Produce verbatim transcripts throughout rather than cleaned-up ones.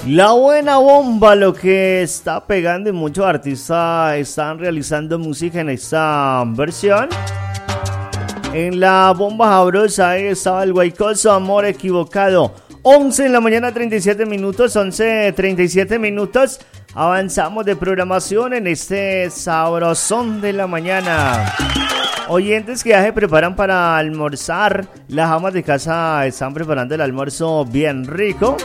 La buena bomba, lo que está pegando y muchos artistas están realizando música en esta versión. En la bomba sabrosa ahí estaba el Guaycoso, Amor Equivocado. once en la mañana, treinta y siete minutos, once treinta y siete minutos. Avanzamos de programación en este sabrosón de la mañana. Oyentes que ya se preparan para almorzar, las amas de casa están preparando el almuerzo bien rico.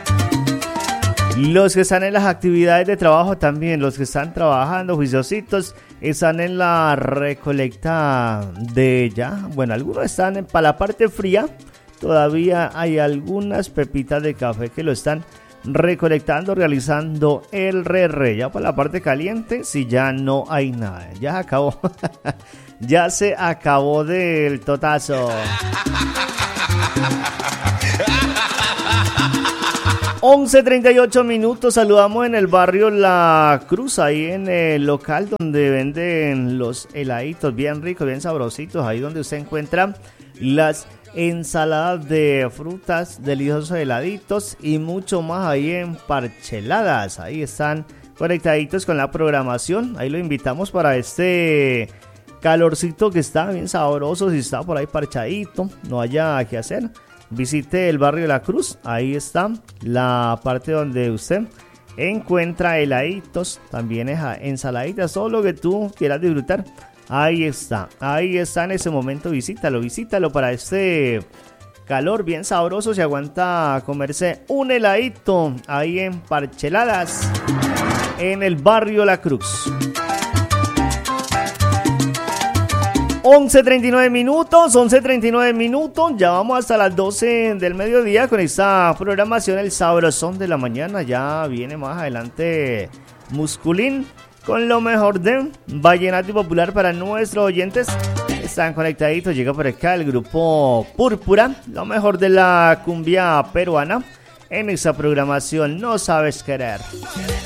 Los que están en las actividades de trabajo también, los que están trabajando juiciositos, están en la recolecta de ya. Bueno, algunos están en, para la parte fría. Todavía hay algunas pepitas de café que lo están recolectando, realizando el re-re. Ya para la parte caliente, si ya no hay nada. Ya se acabó. Ya se acabó del totazo. once treinta y ocho minutos, saludamos en el barrio La Cruz, ahí en el local donde venden los heladitos bien ricos, bien sabrositos, ahí donde usted encuentra las ensaladas de frutas, deliciosos heladitos y mucho más ahí en Parcheladas. Ahí están conectaditos con la programación, ahí lo invitamos para este calorcito que está bien sabroso, si está por ahí parchadito, no haya que hacer. Visite el barrio de La Cruz, ahí está la parte donde usted encuentra heladitos, también es ensaladitas, todo lo que tú quieras disfrutar. Ahí está, ahí está en ese momento, visítalo, visítalo para este calor bien sabroso. Se aguanta comerse un heladito ahí en Parcheladas, en el barrio La Cruz. once treinta y nueve minutos, once treinta y nueve minutos, ya vamos hasta las doce del mediodía con esta programación, el sabrosón de la mañana. Ya viene más adelante Musculín con lo mejor de vallenato popular para nuestros oyentes. Están conectaditos, llega por acá el grupo Púrpura, lo mejor de la cumbia peruana en esta programación No Sabes Querer.